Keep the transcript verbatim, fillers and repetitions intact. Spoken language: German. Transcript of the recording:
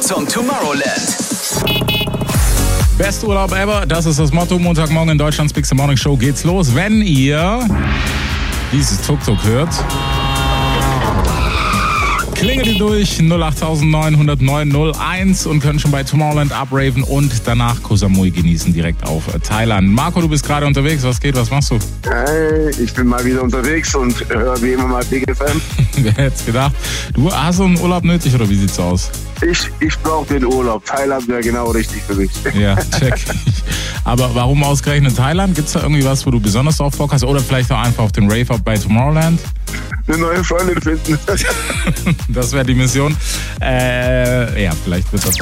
zum Tomorrowland. Best Urlaub ever, das ist das Motto. Montagmorgen in Deutschlands Big The Morning Show geht's los. Wenn ihr dieses Tuk-Tuk hört, klingelt ihr durch null acht neun null null neun null eins und könnt schon bei Tomorrowland abraven und danach Koh Samui genießen, direkt auf Thailand. Marco, du bist gerade unterwegs. Was geht? Was machst du? Hey, ich bin mal wieder unterwegs und höre wie immer mal Big F M. Wer hätte es gedacht? Du hast so einen Urlaub nötig oder wie sieht's aus? Ich, ich brauche den Urlaub. Thailand wäre genau richtig für mich. Ja, check. Aber warum ausgerechnet Thailand? Gibt's da irgendwie was, wo du besonders drauf Bock hast? Oder vielleicht auch einfach auf den Rave-Up bei Tomorrowland? Eine neue Freundin finden. Das wäre die Mission. Äh, ja, vielleicht wird das auch